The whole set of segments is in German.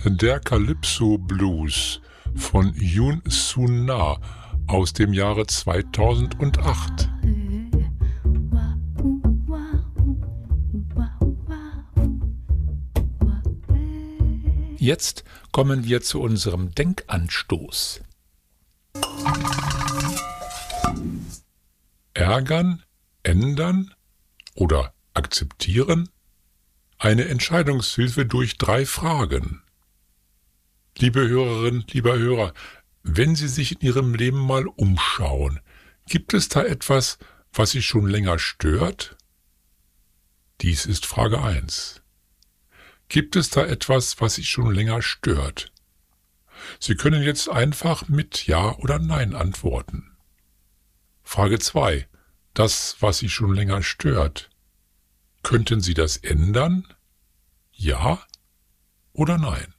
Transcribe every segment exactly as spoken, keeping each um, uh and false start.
Der Calypso Blues von Yoon Sun Na aus dem Jahre zweitausendacht. Jetzt kommen wir zu unserem Denkanstoß. Ärgern, ändern oder akzeptieren? Eine Entscheidungshilfe durch drei Fragen. Liebe Hörerinnen, lieber Hörer, wenn Sie sich in Ihrem Leben mal umschauen, gibt es da etwas, was Sie schon länger stört? Dies ist Frage eins. Gibt es da etwas, was Sie schon länger stört? Sie können jetzt einfach mit Ja oder Nein antworten. Frage zwei. Das, was Sie schon länger stört. Könnten Sie das ändern? Ja oder nein?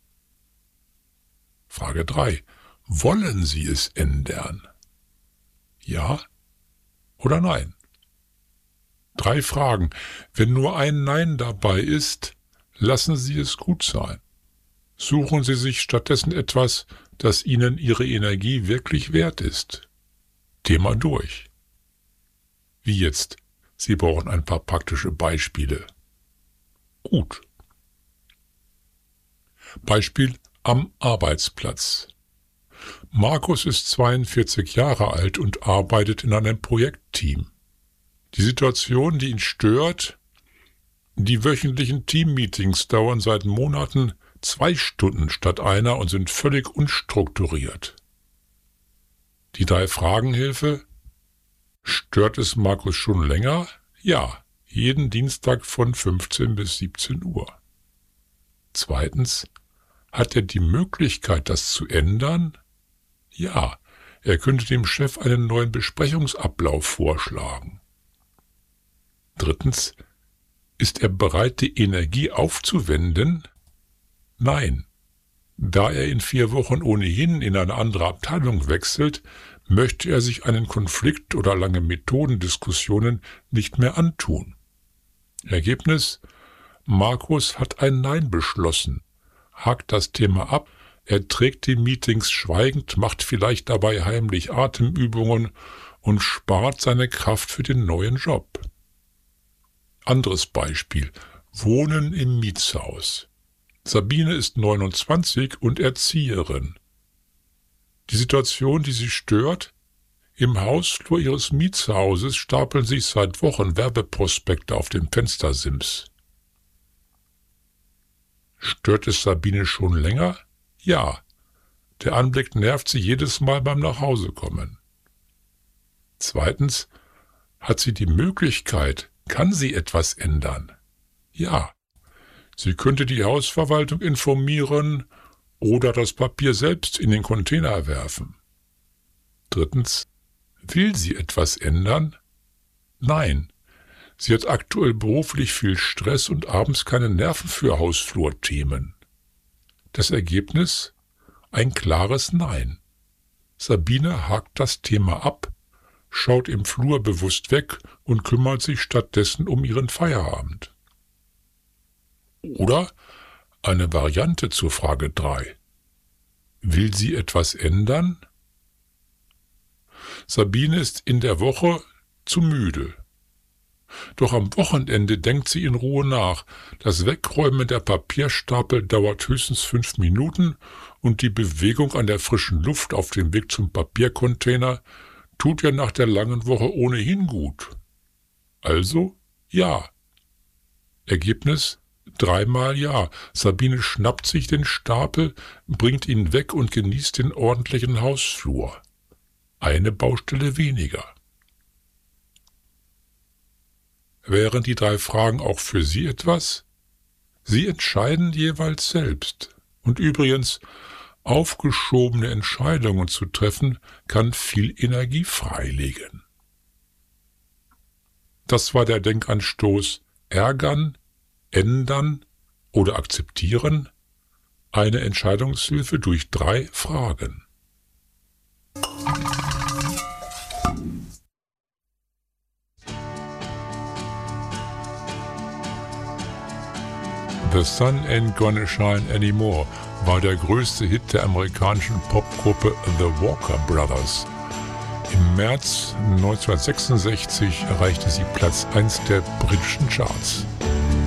Frage drei. Wollen Sie es ändern? Ja oder nein? Drei Fragen. Wenn nur ein Nein dabei ist, lassen Sie es gut sein. Suchen Sie sich stattdessen etwas, das Ihnen Ihre Energie wirklich wert ist. Thema durch. Wie jetzt? Sie brauchen ein paar praktische Beispiele. Gut. Beispiel am Arbeitsplatz. Markus ist zweiundvierzig Jahre alt und arbeitet in einem Projektteam. Die Situation, die ihn stört: Die wöchentlichen Teammeetings dauern seit Monaten zwei Stunden statt einer und sind völlig unstrukturiert. Die Drei-Fragen-Hilfe: Stört es Markus schon länger? Ja, jeden Dienstag von fünfzehn bis siebzehn Uhr. Zweitens: Hat er die Möglichkeit, das zu ändern? Ja, er könnte dem Chef einen neuen Besprechungsablauf vorschlagen. Drittens: Ist er bereit, die Energie aufzuwenden? Nein. Da er in vier Wochen ohnehin in eine andere Abteilung wechselt, möchte er sich einen Konflikt oder lange Methodendiskussionen nicht mehr antun. Ergebnis: Markus hat ein Nein beschlossen, hakt das Thema ab, er trägt die Meetings schweigend, macht vielleicht dabei heimlich Atemübungen und spart seine Kraft für den neuen Job. Anderes Beispiel: Wohnen im Mietshaus. Sabine ist neunundzwanzig und Erzieherin. Die Situation, die sie stört: Im Hausflur ihres Mietshauses stapeln sich seit Wochen Werbeprospekte auf dem Fenstersims. Stört es Sabine schon länger? Ja. Der Anblick nervt sie jedes Mal beim Nachhausekommen. Zweitens: Hat sie die Möglichkeit, kann sie etwas ändern? Ja. Sie könnte die Hausverwaltung informieren oder das Papier selbst in den Container werfen. Drittens: Will sie etwas ändern? Nein. Sie hat aktuell beruflich viel Stress und abends keine Nerven für Hausflurthemen. Das Ergebnis: Ein klares Nein. Sabine hakt das Thema ab, schaut im Flur bewusst weg und kümmert sich stattdessen um ihren Feierabend. Oder eine Variante zur Frage drei. Will sie etwas ändern? Sabine ist in der Woche zu müde. Doch am Wochenende denkt sie in Ruhe nach. Das Wegräumen der Papierstapel dauert höchstens fünf Minuten und die Bewegung an der frischen Luft auf dem Weg zum Papiercontainer tut ihr nach der langen Woche ohnehin gut. Also ja. Ergebnis: Dreimal ja. Sabine schnappt sich den Stapel, bringt ihn weg und genießt den ordentlichen Hausflur. Eine Baustelle weniger. Wären die drei Fragen auch für Sie etwas? Sie entscheiden jeweils selbst. Und übrigens, aufgeschobene Entscheidungen zu treffen, kann viel Energie freilegen. Das war der Denkanstoß: Ärgern, ändern oder akzeptieren? Eine Entscheidungshilfe durch drei Fragen. The Sun Ain't Gonna Shine Anymore war der größte Hit der amerikanischen Popgruppe The Walker Brothers. Im März neunzehnhundertsechsundsechzig erreichte sie Platz eins der britischen Charts.